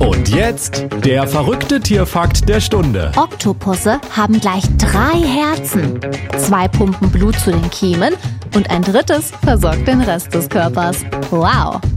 Und jetzt der verrückte Tierfakt der Stunde. Oktopusse haben gleich 3 Herzen. 2 pumpen Blut zu den Kiemen und ein drittes versorgt den Rest des Körpers. Wow!